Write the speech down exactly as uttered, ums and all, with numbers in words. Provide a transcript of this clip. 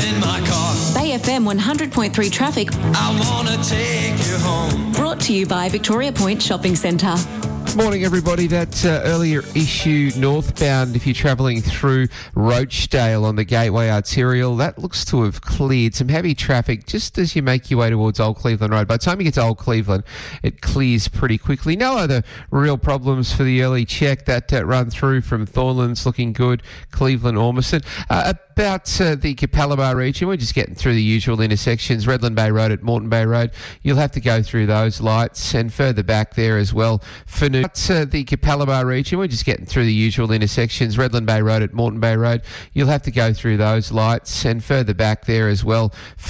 in my car. Bay F M one hundred point three traffic. I wanna take you home. Brought to you by Victoria Point Shopping Centre. Morning, everybody. That uh, earlier issue northbound, if you're travelling through Rochdale on the Gateway Arterial, that looks to have cleared. Some heavy traffic just as you make your way towards Old Cleveland Road. By the time you get to Old Cleveland, it clears pretty quickly. No other real problems for the early check. That uh, run through from Thornlands looking good. Cleveland, Ormiston. Uh, about uh, the Capalaba region, we're just getting through the usual intersections. Redland Bay Road at Moreton Bay Road. You'll have to go through those lights, and further back there as well. For New uh, the Capalaba region, we're just getting through the usual intersections. Redland Bay Road at Moreton Bay Road. You'll have to go through those lights, and further back there as well.